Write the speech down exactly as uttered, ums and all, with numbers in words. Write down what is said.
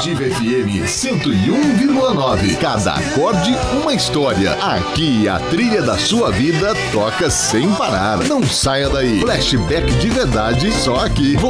Nativa F M cento e um vírgula nove. Cada acorde, uma história. Aqui a trilha da sua vida toca sem parar. Não saia daí. Flashback de verdade, só aqui.